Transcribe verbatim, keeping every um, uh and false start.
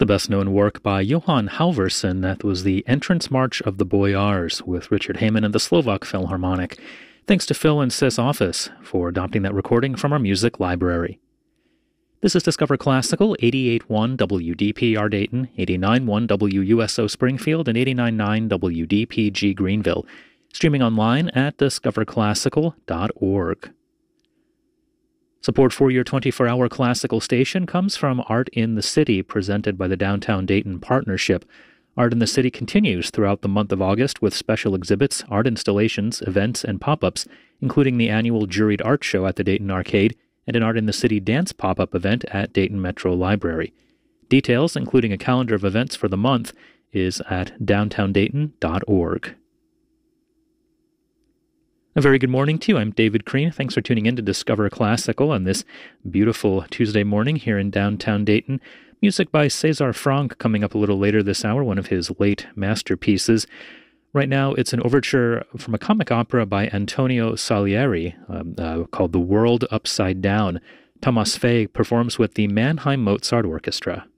best-known work by Johann Halvorsen. That was the Entrance March of the Boyars with Richard Heyman and the Slovak Philharmonic. Thanks to Phil and Sis Office for adopting that recording from our music library. This is Discover Classical, eighty-eight point one W D P R Dayton, eighty-nine point one W U S O Springfield, and eighty-nine point nine W D P G Greenville. Streaming online at discover classical dot org. Support for your twenty-four hour classical station comes from Art in the City, presented by the Downtown Dayton Partnership. Art in the City continues throughout the month of August with special exhibits, art installations, events, and pop-ups, including the annual Juried Art Show at the Dayton Arcade and an Art in the City dance pop-up event at Dayton Metro Library. Details, including a calendar of events for the month, is at downtown dayton dot org. A very good morning to you. I'm David Crean. Thanks for tuning in to Discover Classical on this beautiful Tuesday morning here in downtown Dayton. Music by César Franck coming up a little later this hour, one of his late masterpieces. Right now, it's an overture from a comic opera by Antonio Salieri um, uh, called The World Upside Down. Thomas Fay performs with the Mannheim Mozart Orchestra.